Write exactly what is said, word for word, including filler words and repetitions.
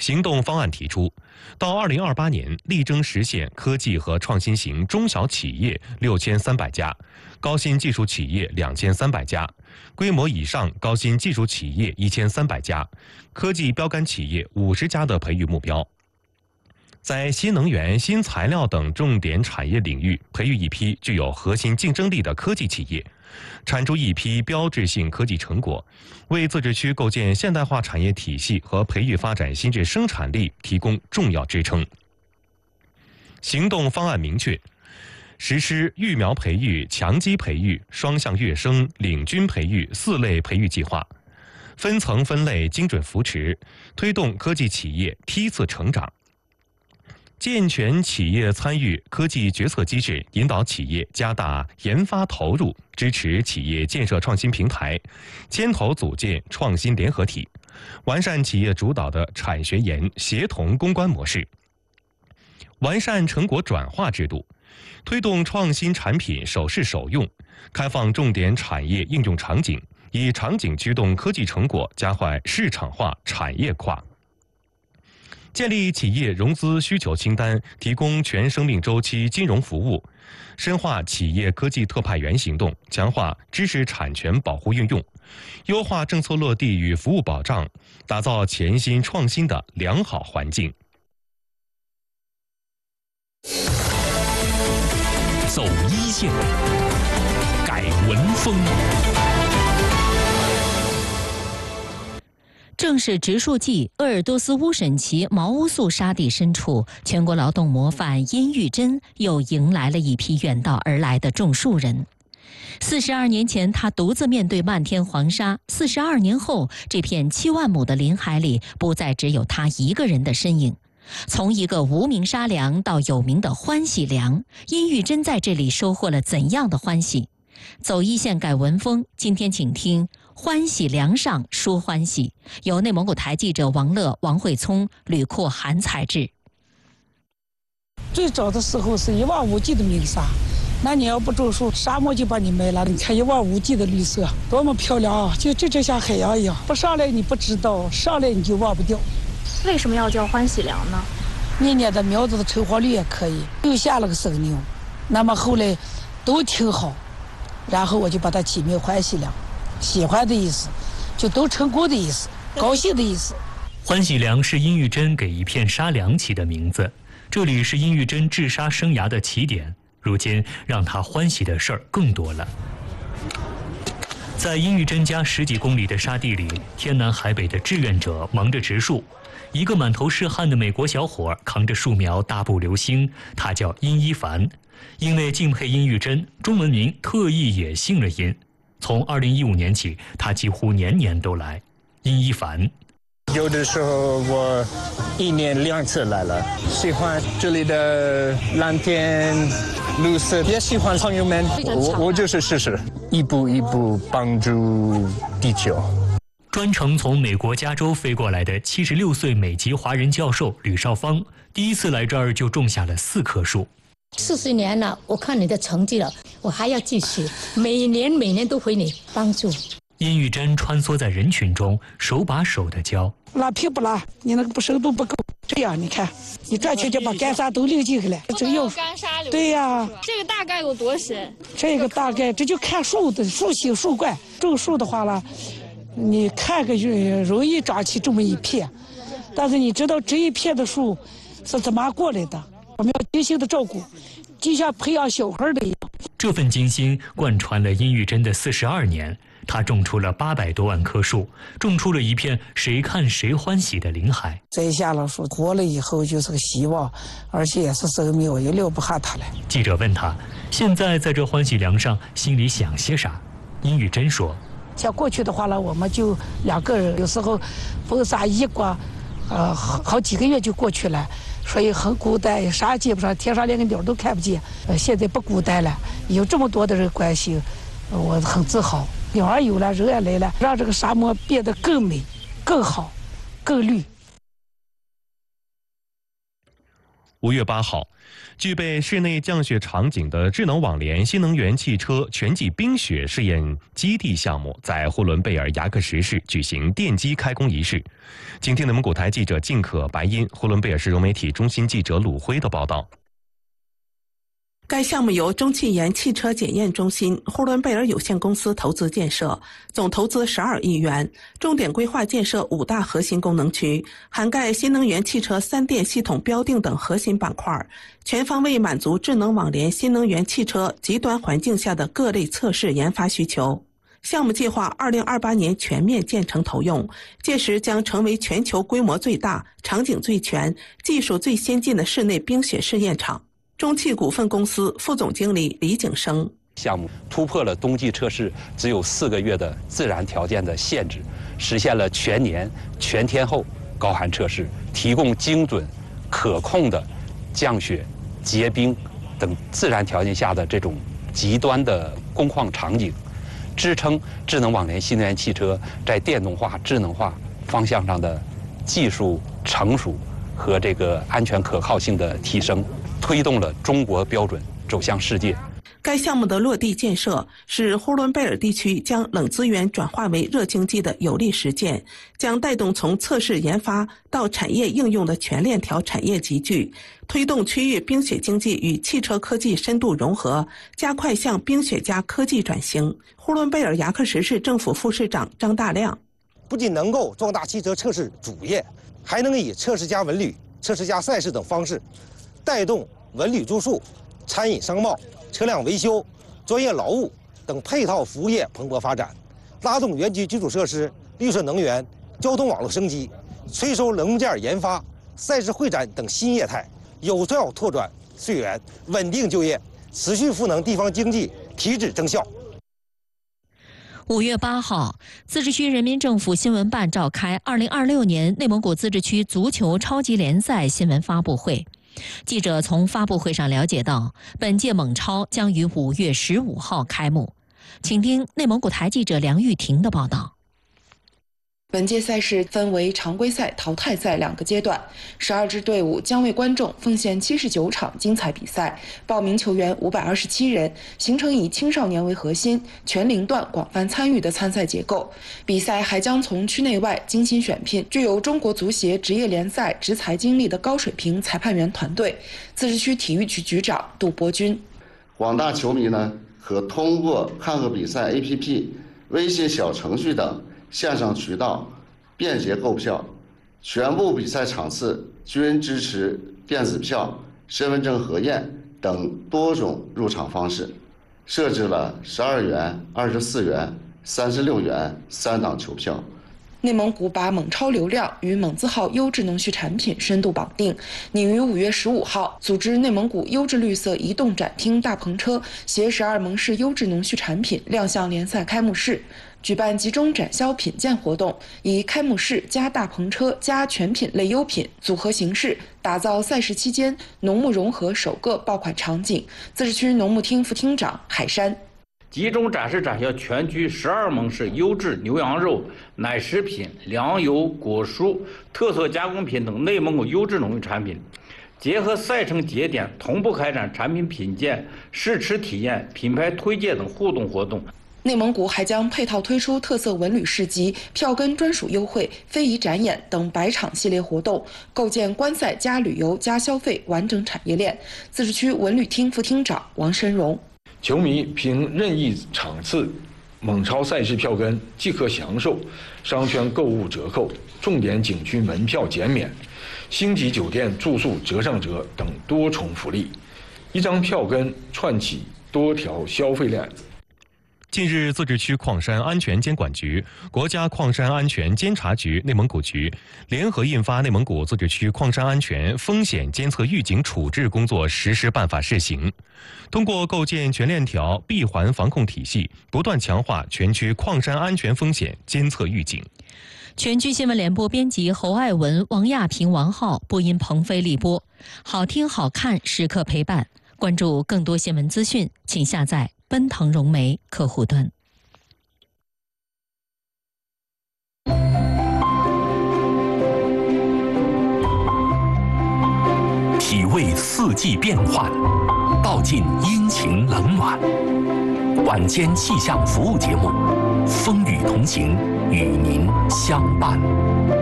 行动方案提出，到二零二八年力争实现科技和创新型中小企业六千三百家，高新技术企业两千三百家，规模以上高新技术企业一千三百家，科技标杆企业五十家的培育目标。在新能源、新材料等重点产业领域培育一批具有核心竞争力的科技企业，产出一批标志性科技成果，为自治区构建现代化产业体系和培育发展新质生产力提供重要支撑。行动方案明确，实施育苗培育、强基培育、双向跃升、领军培育四类培育计划，分层分类精准扶持，推动科技企业梯次成长。健全企业参与科技决策机制，引导企业加大研发投入，支持企业建设创新平台，牵头组建创新联合体，完善企业主导的产学研协同攻关模式，完善成果转化制度，推动创新产品首试首用，开放重点产业应用场景，以场景驱动科技成果加快市场化、产业化。建立企业融资需求清单，提供全生命周期金融服务，深化企业科技特派员行动，强化知识产权保护运用，优化政策落地与服务保障，打造潜心创新的良好环境。 走一线，改文风。 正是植树季，鄂尔多斯乌审旗毛乌素沙地深处，全国劳动模范殷玉珍又迎来了一批远道而来的种树人。四十二年前，他独自面对漫天黄沙；四十二年后，这片七万亩的林海里不再只有他一个人的身影。从一个无名沙梁到有名的欢喜梁，殷玉珍在这里收获了怎样的欢喜？走一线改文风，今天请听欢喜梁上说欢喜，由内蒙古台记者王乐、王慧聪、吕阔涵采制。 最早的时候是一望无际的鸣沙，那你要不种树，沙漠就把你埋了。你看一望无际的绿色，多么漂亮啊！就就就像海洋一样，不上来你不知道，上来你就忘不掉。 为什么要叫欢喜梁呢？ 那年的苗子的成活率也可以，又下了个生牛，那么后来都挺好，然后我就把它起名欢喜梁，喜欢的意思，就都成功的意思，高兴的意思。 欢喜梁是殷玉珍给一片沙梁起的名字，这里是殷玉珍治沙生涯的起点。如今让他欢喜的事儿更多了。在殷玉珍家十几公里的沙地里，天南海北的志愿者忙着植树。一个满头是汗的美国小伙扛着树苗大步流星，他叫殷一凡。因为敬佩殷玉珍，中文名特意也姓了殷。从二零一五年起，他几乎年年都来。殷一凡。 有的时候我一年两次来了，喜欢这里的蓝天绿色，也喜欢朋友们。我我就是试试，一步一步帮助地球。 专程从美国加州飞过来的七十六岁美籍华人教授吕少芳，第一次来这儿就种下了四棵树。 四十年了，我看你的成绩了，我还要继续，每年每年都回你帮助。 殷玉珍穿梭在人群中，手把手的教。 拉皮不拉，你那个不深度不够。这样你看，你转圈就把干沙都流进去了。这有干沙流。 对呀。 这个大概有多深？ 这个大概这就看树的树形树冠。种树的话了，你看个容易长起这么一片，但是你知道这一片的树是怎么过来的？我们要精心的照顾，就像培养小孩的一样。 这份精心贯穿了殷玉珍的四十二年。他种出了八百多万棵树，种出了一片谁看谁欢喜的林海。 摘下了树，活了以后就是个希望，而且也是生命，我也留不下它来。 记者问他，现在在这欢喜梁上，心里想些啥？殷玉珍说： 像过去的话呢，我们就两个人，有时候风沙一刮，呃，好好几个月就过去了，所以很孤单，啥也接不上，天上连个鸟都看不见。呃，现在不孤单了，有这么多的人关心，我很自豪。鸟儿有了，人也来了，让这个沙漠变得更美、更好、更绿。 五月八号，具备室内降雪场景的智能网联新能源汽车全季冰雪试验基地项目在呼伦贝尔牙克什市举行奠基开工仪式。请听内蒙古台记者静可、白音、呼伦贝尔市融媒体中心记者鲁辉的报道。 该项目由中汽研汽车检验中心呼伦贝尔有限公司投资建设，总投资十二亿元，重点规划建设五大核心功能区，涵盖新能源汽车三电系统标定等核心板块，全方位满足智能网联新能源汽车极端环境下的各类测试研发需求。项目计划二零二八年全面建成投用，届时将成为全球规模最大、场景最全、技术最先进的室内冰雪试验场。中汽股份公司副总经理李景生： 项目突破了冬季测试只有四个月的自然条件的限制，实现了全年全天候高寒测试，提供精准、可控的降雪、结冰等自然条件下的这种极端的工况场景，支撑智能网联新能源汽车在电动化、智能化方向上的技术成熟和这个安全可靠性的提升，推动了中国标准走向世界。 该项目的落地建设是呼伦贝尔地区将冷资源转化为热经济的有力实践，将带动从测试研发到产业应用的全链条产业集聚，推动区域冰雪经济与汽车科技深度融合，加快向冰雪加科技转型。呼伦贝尔牙克什市政府副市长张大亮： 不仅能够壮大汽车测试主业，还能以测试加文旅、测试加赛事等方式，带动文旅住宿、餐饮商贸、车辆维修、专业劳务等配套服务业蓬勃发展，拉动园区基础设施、绿色能源、交通网络升级，催收零件研发、赛事会展等新业态，有效拓展税源，稳定就业，持续赋能地方经济，提质增效。 五月八号，自治区人民政府新闻办召开二零二六年内蒙古自治区足球超级联赛新闻发布会。记者从发布会上了解到，本届蒙超将于五月十五号开幕。请听内蒙古台记者梁玉婷的报道。 本届赛事分为常规赛、淘汰赛两个阶段，十二支队伍将为观众奉献七十九场精彩比赛，报名球员五百二十七人，形成以青少年为核心、全龄段广泛参与的参赛结构。比赛还将从区内外精心选聘具有中国足协职业联赛执裁经历的高水平裁判员团队。自治区体育局局长杜伯军： 广大球迷呢，可通过看个比赛 A P P、微信小程序等线上渠道便捷购票，全部比赛场次均支持电子票、身份证核验等多种入场方式，设置了十二元、二十四元、三十六元三档球票。 内蒙古把蒙超流量与蒙字号优质农畜产品深度绑定，拟于五月十五号组织内蒙古优质绿色移动展厅大篷车携十二蒙市优质农畜产品亮相联赛开幕式，举办集中展销品鉴活动，以开幕式加大篷车加全品类优品组合形式，打造赛事期间农牧融合首个爆款场景。自治区农牧厅副厅长海山： 集中展示展销全区十二蒙市优质牛羊肉、奶食品、粮油、果蔬、特色加工品等内蒙古优质农业产品，结合赛程节点，同步开展产品品鉴、试吃体验、品牌推介等互动活动。 内蒙古还将配套推出特色文旅市集、票根专属优惠、非遗展演等百场系列活动，构建观赛加旅游加消费完整产业链。自治区文旅厅副厅长王申荣： 球迷凭任意场次蒙超赛事票根即可享受商圈购物折扣、重点景区门票减免、星级酒店住宿折上折等多重福利，一张票根串起多条消费链。 近日，自治区矿山安全监管局、国家矿山安全监察局内蒙古局联合印发《内蒙古自治区矿山安全风险监测预警处置工作实施办法》试行，通过构建全链条闭环防控体系，不断强化全区矿山安全风险监测预警。 全区新闻联播编辑侯爱文、王亚平、王浩，播音彭飞、立波。好听好看，时刻陪伴。关注更多新闻资讯，请下载奔腾融媒客户端。 体味四季变幻，道尽阴晴冷暖。晚间气象服务节目，风雨同行，与您相伴。